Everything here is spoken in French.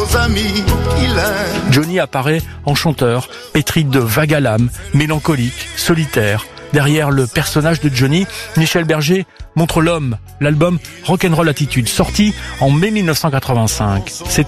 sans amis qu'il aime. Johnny apparaît en chanteur, pétri de vague à l'âme, mélancolique, solitaire. Derrière le personnage de Johnny, Michel Berger montre l'homme. L'album Rock'n'Roll Attitude, sorti en mai 1985. C'est